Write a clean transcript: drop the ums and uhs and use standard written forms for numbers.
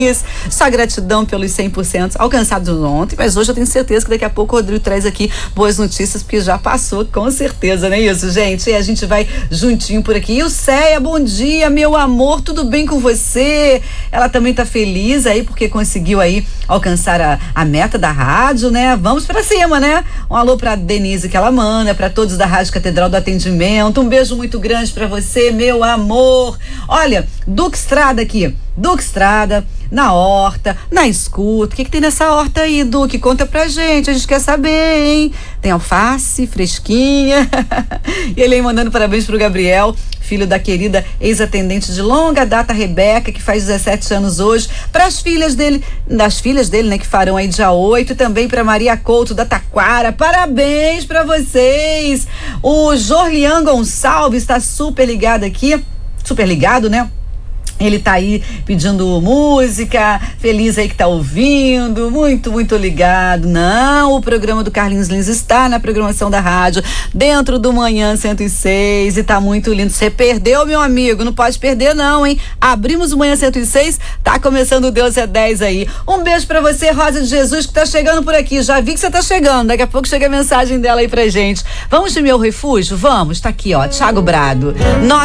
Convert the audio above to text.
Só gratidão pelos 100% alcançados ontem, mas hoje eu tenho certeza que daqui a pouco o Rodrigo traz aqui boas notícias, porque já passou, com certeza, não é isso, gente? E a gente vai juntinho por aqui. E o Céia, bom dia, meu amor, tudo bem com você? Ela também tá feliz aí, porque conseguiu aí alcançar a meta da rádio, né? Vamos pra cima, né? Um alô pra Denise que ela manda, pra todos da Rádio Catedral do Atendimento, um beijo muito grande pra você, meu amor. Olha, Duque Estrada aqui, Duque Estrada, na horta, na escuta. O que tem nessa horta aí, Duque? Conta pra gente, a gente quer saber, hein? Tem alface, fresquinha. E ele aí mandando parabéns pro Gabriel, filho da querida ex-atendente de longa data, Rebeca, que faz 17 anos hoje, para as filhas dele, né, que farão aí dia 8, e também para Maria Couto da Taquara. Parabéns para vocês. O Jorlian Gonçalves está super ligado aqui, super ligado, né? Ele tá aí pedindo música, feliz aí que tá ouvindo, muito, muito ligado. Não, o programa do Carlinhos Lins está na programação da rádio, dentro do Manhã 106, e tá muito lindo. Você perdeu, meu amigo, não pode perder não, hein? Abrimos o Manhã 106, tá começando o Deus é 10 aí. Um beijo pra você, Rosa de Jesus, que tá chegando por aqui. Já vi que você tá chegando, daqui a pouco chega a mensagem dela aí pra gente. Vamos de Meu Refúgio? Vamos, tá aqui, ó, Thiago Brado.